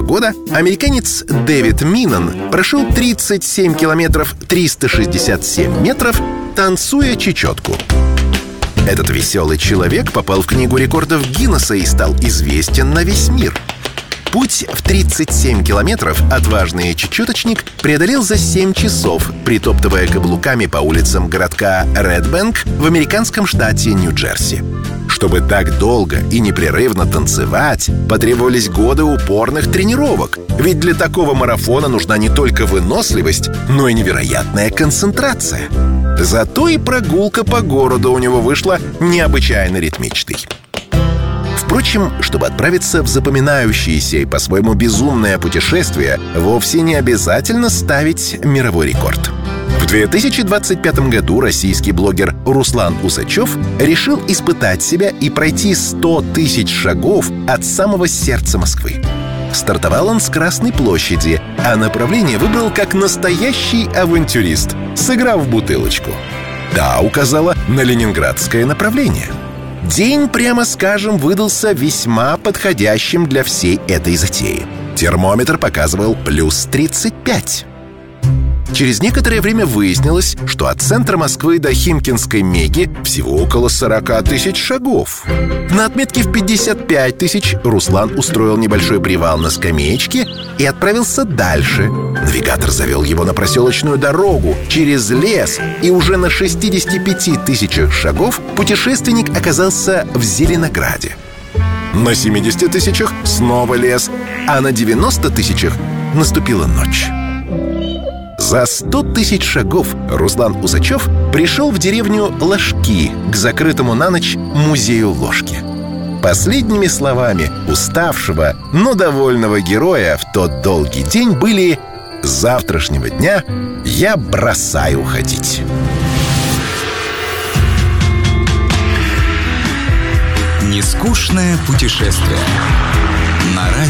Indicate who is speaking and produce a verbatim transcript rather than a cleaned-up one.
Speaker 1: шестого года американец Дэвид Миннан прошел тридцать семь километров триста шестьдесят семь метров, танцуя чечетку. Этот веселый человек попал в книгу рекордов Гиннесса и стал известен на весь мир. Путь в тридцать семь километров отважный чечеточник преодолел за семь часов, притоптывая каблуками по улицам городка Ред-Бэнк в американском штате Нью-Джерси. Чтобы так долго и непрерывно танцевать, потребовались годы упорных тренировок. Ведь для такого марафона нужна не только выносливость, но и невероятная концентрация. Зато и прогулка по городу у него вышла необычайно ритмичной. Впрочем, чтобы отправиться в запоминающееся и по-своему безумное путешествие, вовсе не обязательно ставить мировой рекорд. В две тысячи двадцать пятом году российский блогер Руслан Усачев решил испытать себя и пройти сто тысяч шагов от самого сердца Москвы. Стартовал он с Красной площади, а направление выбрал как настоящий авантюрист, сыграв в бутылочку. Да, указала на ленинградское направление. День, прямо скажем, выдался весьма подходящим для всей этой затеи. Термометр показывал плюс тридцать пять. Через некоторое время выяснилось, что от центра Москвы до Химкинской Меги всего около сорок тысяч шагов. На отметке в пятьдесят пять тысяч Руслан устроил небольшой привал на скамеечке и отправился дальше. Навигатор завел его на проселочную дорогу, через лес, и уже на шестидесяти пяти тысячах шагов путешественник оказался в Зеленограде. На семидесяти тысячах снова лес, а на девяноста тысячах наступила ночь. За сто тысяч шагов Руслан Усачев пришел в деревню Ложки к закрытому на ночь музею ложки. Последними словами уставшего, но довольного героя в тот долгий день были: «С завтрашнего дня я бросаю ходить».
Speaker 2: Нескучное путешествие на радио